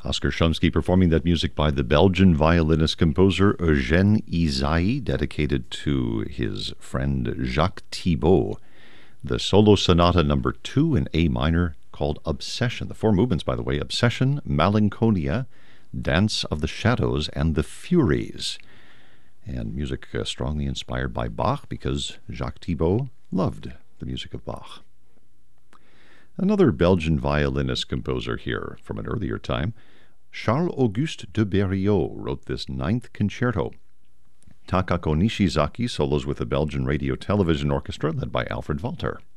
Oscar Shumsky performing that music by the Belgian violinist-composer Eugène Ysaÿe, dedicated to his friend Jacques Thibault. The Solo Sonata number 2 in A minor called Obsession. The 4 movements, by the way: Obsession, Malinconia, Dance of the Shadows, and the Furies. And music strongly inspired by Bach, because Jacques Thibault loved the music of Bach. Another Belgian violinist-composer here from an earlier time, Charles-Auguste de Berriot, wrote this 9th concerto. Takako Nishizaki solos with the Belgian Radio Television Orchestra, led by Alfred Walter.